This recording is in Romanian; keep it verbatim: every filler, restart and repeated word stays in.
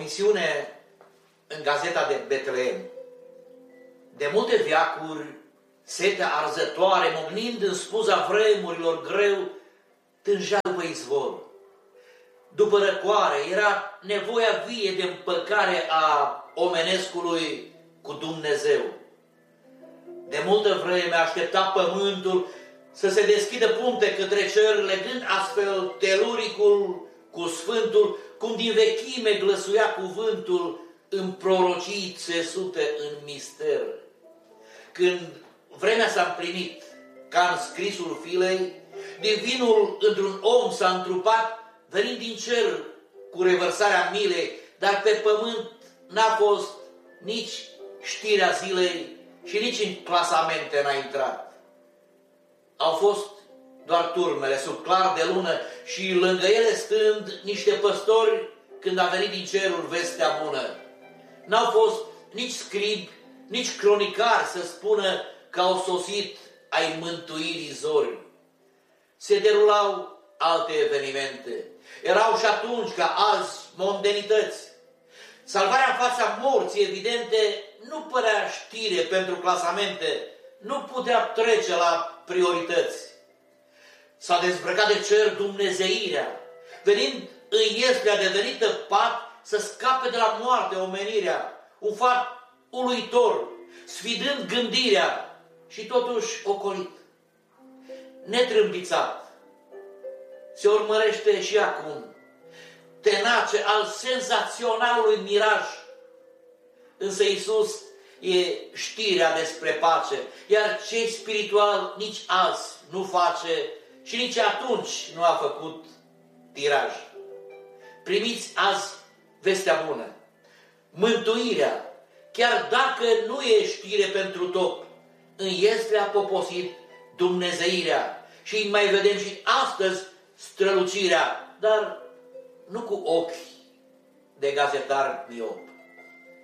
misiune în Gazeta de Betleem. De multe veacuri, setea arzătoare, mognind în spuza vremurilor greu, tângea după izvor. După răcoare, era nevoia vie de împăcare a omenescului cu Dumnezeu. De multă vreme aștepta pământul să se deschidă punte către cer, legând astfel teluricul cu sfântul, cum din vechime glăsuia cuvântul în prorocii țesute în mister. Când vremea s-a împlinit, ca în scrisul filei, divinul într-un om s-a întrupat, venind din cer cu revărsarea milei, dar pe pământ n-a fost nici știrea zilei și nici în clasamente n-a intrat. Au fost doar turmele sub clar de lună și lângă ele stând niște păstori când a venit din cerul vestea bună. N-au fost nici scribi, nici cronicari să spună că au sosit ai mântuirii zori. Se derulau alte evenimente. Erau și atunci, ca azi, mondenități. Salvarea în fața morții evidente nu părea știre pentru clasamente, nu putea trece la priorități. S-a dezbrăcat de cer dumnezeirea, venind în ieslea devenită pat să scape de la moarte omenirea, un fapt uluitor, sfidând gândirea și totuși ocolit. Netrâmbițat, se urmărește și acum, tenace al senzaționalului miraj. Însă Iisus e știrea despre pace, iar cei spiritual nici azi nu face și nici atunci nu a făcut tiraj. Primiți azi vestea bună, mântuirea, chiar dacă nu e știre pentru top, în este a poposit dumnezeirea și mai vedem și astăzi strălucirea, dar nu cu ochi de gazetar miop.